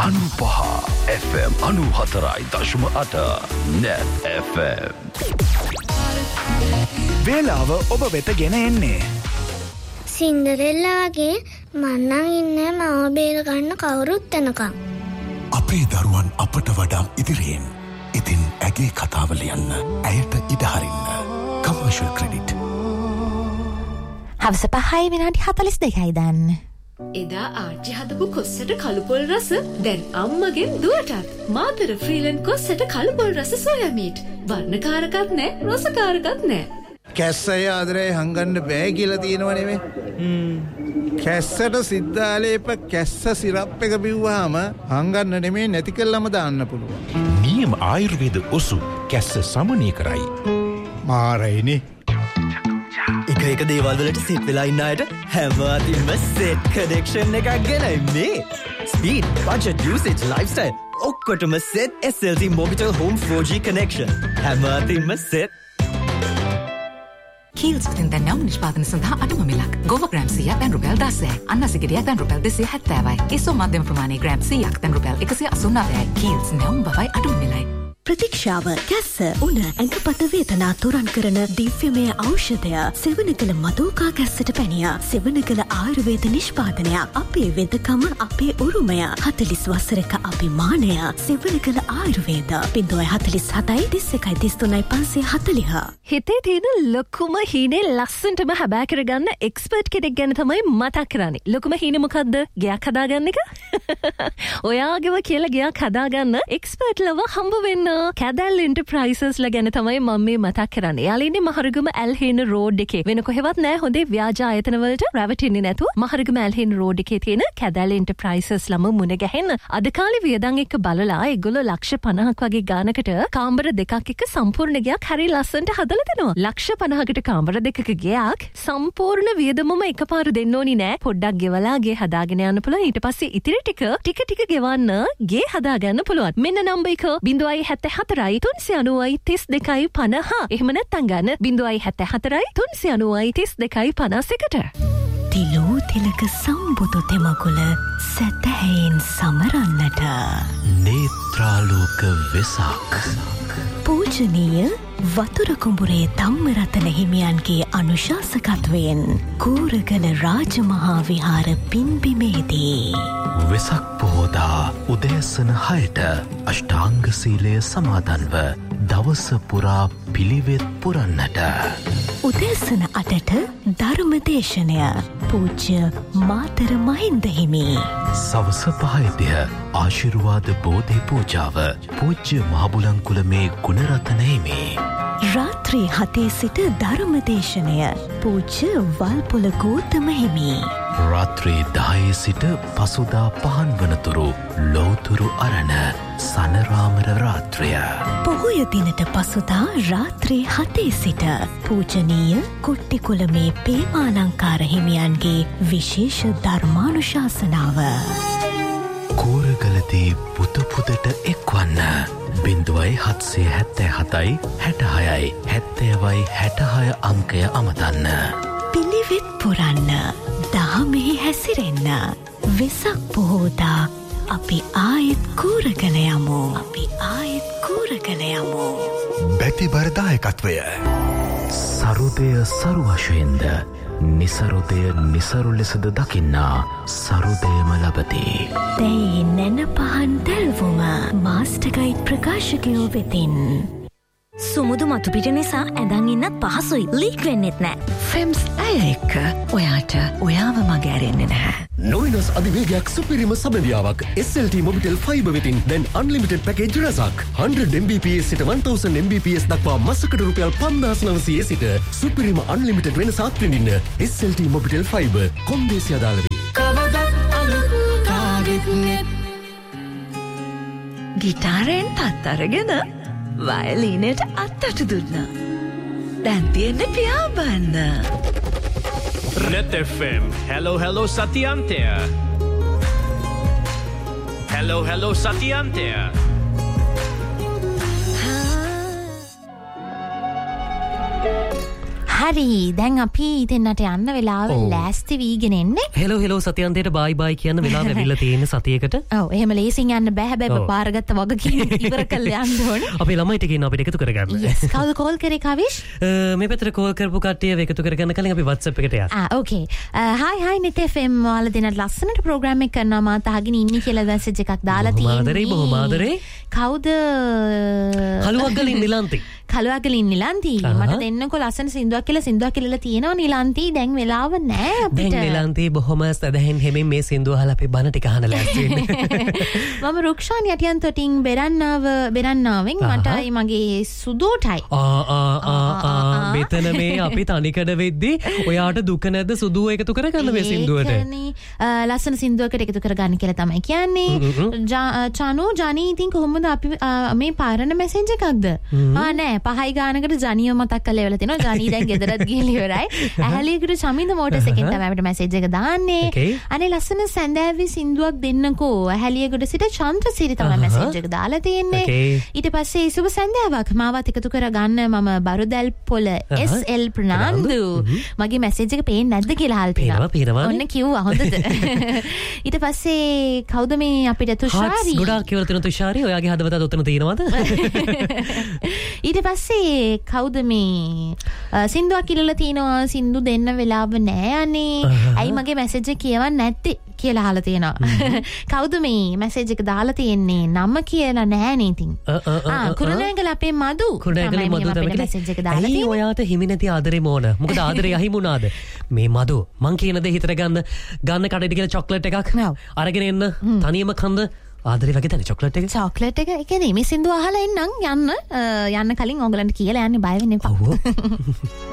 95 FM 94.8 Net FM. වේලාව ඔබ වෙත ගෙන එන්නේ සින්ඩරෙල්ලා වගේ මන්නම් ඉන්නේ මව බේර ගන්න කවුරුත් එනකම්. අපේ දරුවන් අපට වඩා ඉදිරියෙන්. ඉතින් ඇගේ කතාව ලියන්න, ඇයට ඉඩ හරින්න. Commercial credit. හවස 5:42යි දැන්. එදා ආච්චි හදපු කොස්සට කළුපොල් රස දැන් අම්මගෙන් දුවටත්. මාතර ෆ්‍රීලන්ඩ් කොස්සට කළුපොල් රස සෝයා මීට්. වර්ණකාරකත් නැහැ, රසකාරකත් නැහැ. කැස්සය ආදරේ හංගන්න බෑ කියලා තියෙනව නෙමෙයි. කැස්සට සිද්ධාලේප කැස්ස සිරප් එක බිව්වහම හංගන්න නෙමෙයි නැති කළාම දාන්න පුළුවන්. නියම ආයුර්වේද ඔසු කැස්ස සමනය කරයි. මාරයිනේ. එක දේවල් වලට සිත් වෙලා ඉන්න අයට හැම අතින්ම සෙට් කනෙක්ෂන් එකක් ගෙනයි මේ. ස්පීඩ්, බජට්, යූසේජ්, ලයිෆ්ස්ටයිල් ඔක්කොටම set SLT Mobitel Home 4G connection. හැම අතින්ම සෙට්. කීල්ස් විසින් දැන් නම් නිෂ්පාදන සඳහා අඩුම මිලක්. ගෝව ග්‍රෑම් 100ක් දැන් රුපියල් 10යි. අන්නසිගිරියක් දැන් රුපියල් 270යි. ඒසෝ මධ්‍යම ප්‍රමාණයේ ග්‍රෑම් 100ක් දැන් රුපියල් 189යි. කීල්ස් නම් බවයි අඩුම මිලයි. ප්‍රතික්ෂාව කැස්ස උණ ඇඟපත වේදනා තුරන් කරන දිව්‍යමය ඖෂධය සෙවණකල මදෝකා කැස්සට පැනිය සෙවණකල ආයුර්වේද නිෂ්පාදනයක් අපේ වෙදකම අපේ උරුමය 40 වසරක අභිමානය සෙවණකල ආයුර්වේද 047 හිතේ තියෙන ලොකුම හීනේ ලස්සනටම හැබෑ කරගන්න එක්ස්පර්ට් කෙනෙක් ගැන තමයි මතක් කරන්නේ. ලොකුම හීනේ මොකද්ද? ගයක් හදාගන්න එක. ඔයාගේව කියලා ගයක් හදාගන්න එක්ස්පර්ට් ලව හම්බ වෙන්න කැදැල් එන්ටර්ප්‍රයිසස් ලා ගැන තමයි මම මේ මතක් කරන්නේ. යාළුවනේ ඉන්නේ මහරගම ඇල්හේන රෝඩ් එකේ. වෙන කොහෙවත් නෑ හොඳේ ව්‍යාජ ආයතන වලට රැවටෙන්නේ නැතුව මහරගම ඇල්හේන රෝඩ් එකේ තියෙන කැදැල් එන්ටර්ප්‍රයිසස් ළම මුණ ගැහෙන්න. අද කාලේ වියදම් එක්ක බලලා ඒගොල්ලෝ ලක්ෂ 50ක් වගේ ගානකට කාමර දෙකක් එක්ක සම්පූර්ණ ගයක් හරි ලස්සනට හදලා දෙනවා. ලක්ෂ 50කට කාමර දෙකක ගයක් සම්පූර්ණ වියදමම එකපාර දෙන්න ඕනි නෑ. පොඩ්ඩක් ගෙවලා ගේ හදාගෙන යන්න පුළුවන්. ඊට පස්සේ ඉතිරි ටික ටික ගෙවන්න ගේ හදාගන්න පුළුවන්. මෙන්න නම්බර් එක 074 390 32 50. එහෙම නැත්නම් ගන්න 074 390 32 51ට. තිලෝ තිලක සම්බුදු තෙමකුල සැතැහෙන් සමරන්නට නේත්‍රාලෝක වෙසක් පූජනීය වතුර කුඹුරේ ධම්මරතන හිමියන්ගේ අනුශාසකත්වයෙන් කූරගල රාජමහා විහාර පින්බිමේදී වෙසක් පොහෝදා උදෑසන 6ට අෂ්ටාංග සීලය සමාදන්ව දවස පුරා පිළිවෙත් පුරන්නට. උදෑසන 8ට ධර්ම දේශනය පූජ්‍ය මාතර මහින්ද හිමි. සවස 5ට ආශිර්වාද බෝධි පූජාව පූජ්‍ය මහබුලන්කුලමේ ගුණරතන හිමි. රාත්‍රී 7 සිට ධර්ම දේශනය පූජ්‍ය වල්පොල ගෞතම හිමි. රාත්‍රී 10 සිට පසුදා පහන් වනතුරු ලෝතුරු අරණ සනරාමර රාත්‍රය. පොහොය දිනට පසුදා රාත්‍රී 7 සිට පූජනීය කොට්ටිකුලමේ පේමාලංකාර හිමියන්ගේ විශේෂ ධර්මානුශාසනාව. කෝරගලදී පුතපුදට එක්වන්න 0777 66 70 අංකය අමතන්න. පිළිවෙත් පුරන්න දහමෙහි හැසිරෙන්න වෙසක් පොහෝදා අපි ආයෙත් කූරගල යමු. බැතිබර දායකත්වය සරුදය සරු වශයෙන්ද නිසරුදය නිසරු ලෙසද දකින්නා සරුදයම ලබති. දැයි නැන පහන් දැල්වුම මාස්ටර්ගයිඩ් ප්‍රකාශකයෝ වෙතින් සුමුදු මතුපිට නිසා ඇඳන් ඉන්නත් පහසුයි. ලීක් වෙන්නෙත් නෑ. ෆෙම්ස් ඇය එක්ක ඔයාට ඔයාව මගෑරෙන්නේ නැහැ. නොවිනස් අධිවේගයක් සුපිරිම සබඳියාවක් SLT Mobitel Fiber වෙතින් දැන් unlimited package රසක් 100 Mbps සිට 1000 Mbps දක්වා මාසකට රුපියල් 5900 සිට සුපිරිම unlimited වෙනස අත්විඳින්න SLT Mobitel Fiber කොන්දේසි අදාළ වේ. කවදත් අලුත් කාගෙත් net ගිටාරෙන් පත් අරගෙන වයලීනට අත්තට දුන්නා. දැන් තියෙන්නේ පියාඹන්න. Net FM. Hello Satyantea. Hello Satyantea. හරි දැන් අපි දෙන්නට යන්න වෙලාව ලෑස්ති වීගෙන එන්නේ. හෙලෝ සතියන්තයට බයි බයි කියන්න වෙලාව ලැබිලා තියෙන සතියකට. ඔව් එහෙම ලේසින් යන්න බෑ හැබැයි පාරගත්ත වගකීම් ඉවර කරලා යන්න ඕනේ. අපේ ළමයිට කියන අපිට එකතු කරගන්න. yes කවුද කෝල් කරේ කවිෂ්? මේ පැත්තට කෝල් කරපු කට්ටිය එකතු කරගන්න කලින් අපි WhatsApp එකට යන්න. ඕකේ. hi net fm වල දෙන ලස්සනට ප්‍රෝග්‍රෑම් එක කරනවා මාත් අහගෙන ඉන්නේ කියලා මැසේජ් එකක් දාලා තියෙන්නේ. බොහොම ආදරේ. කවුද? කළුවක්ගලින් නිලන්ති. කළුවක්ගලින් නිලන්ති. මට දෙන්නකො ලස්සන සින්දුවක් කියලා තියෙනවා නිලන්ති. දැන් වෙලාව නෑ අපිට. දැන් නිලන්ති බොහොම සදහෙන් හැමින් මේ සින්දුව අහලා අපි බණ ටික අහන්න ලෑස්ති වෙන්න. මම රුක්ෂාන් යටියන් තොටින් බෙරන්නාවෙන් මට මගේ සුදුටයි. මෙතන මේ අපි තනිකඩ වෙද්දි ඔයාට දුක නැද්ද සුදුව එකතු කරගන්න මේ සින්දුවට? ලස්සන සින්දුවකට එකතු කරගන්න කියලා තමයි කියන්නේ. චානු ජනී ඉතින් කොහොමද අපි මේ පාරන මැසේජ් එකක්ද? නෑ 5 ගානකට ජනියෝ මතක් කරලා ඉවලා තිනවා. ජනී දැන් ගෙදරත් ගිහලා ඉවරයි. ඇහැලියකට චමින්ද මෝටර්ස් එකෙන් තමයි අපිට මැසේජ් එක දාන්නේ. අනේ ලස්සන සැඳෑවි සින්දුවක් දෙන්නකෝ. ඇහැලියකට සිට චන්ද්‍රසිරි තමයි මැසේජ් එක දාලා තියෙන්නේ. ඊට පස්සේ සුබ සැඳෑවක් මාවත් එකතු කරගන්න මම බරුදැල් පොළ SL ප්‍රනාන්දු. මගේ මැසේජ් එක පේන්නේ නැද්ද කියලා අහල්පිනා. ඔන්න කිව්වා හොඳද? ඊට පස්සේ කවුද මේ අපිට තුෂාරි? ගොඩාක් කියලා තියෙන තුෂාරි. ඔයාගේ හදවතත් ඔතන තියෙනවද? ඊට පස්සේ කවුද මේ සින්දුවක් ඉල්ලලා තිනවා සින්දු දෙන්න වෙලාව නෑ අනේ. ඇයි මගේ මැසේජ් එක කියවන්නේ නැත්තේ කියලා අහලා තියෙනවා. කවුද මේ මැසේජ් එක දාලා තියෙන්නේ? නම කියලා නෑ නේ ඉතින්. කුරුණෑගල අපේ මදු. කුරුණෑගල මදු තමයි මැසේජ් එක දාලා තියෙන්නේ. ඔයාට හිමි නැති ආදරේ මොන? මොකද ආදරේ අහිමුණාද? මේ මදු මං කියන දේ හිතට ගන්න කඩේට කියලා චොක්ලට් එකක් අරගෙන එන්න තනියම කන්ද ආදරේ වගේ තනේ චොක්ලට් එක. චොක්ලට් එක කියන්නේ මේ සින්දුව අහලා එන්නම් යන්න කලින් ඕගලන්ට කියලා යන්නේ බය වෙන්න එපා.